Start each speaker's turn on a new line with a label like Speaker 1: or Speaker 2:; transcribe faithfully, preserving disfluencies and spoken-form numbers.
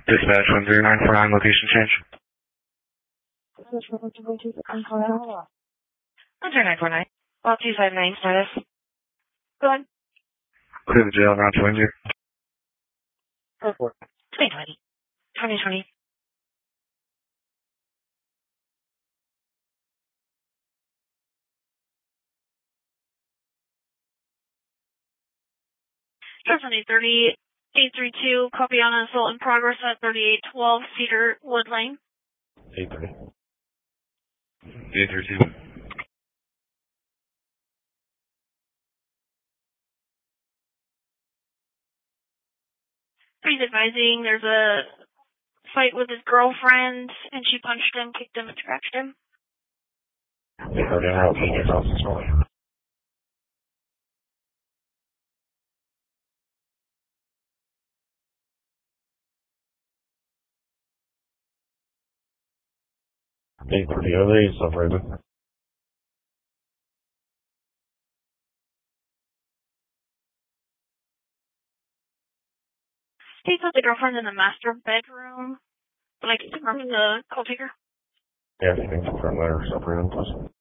Speaker 1: Dispatch one three nine four nine, location change.
Speaker 2: one three nine four nine. Well, two five nine status. Go on.
Speaker 1: Clear the jail, round to Windsor.
Speaker 2: Go for it. twenty twenty. twenty twenty. Definitely thirty eight three two, copy on assault in progress at thirty-eight twelve Cedar Wood Lane.
Speaker 1: eight thirty. eight thirty-two.
Speaker 2: He's advising there's a fight with his girlfriend, and she punched him, kicked him, and scratched him.
Speaker 1: eight thirty, route to Windsor, off this morning. eight thirty, oh eight, separated.
Speaker 2: He put the girlfriend in the master bedroom, but I can confirm the call taker.
Speaker 1: Yeah, if you can confirm that or separated, please.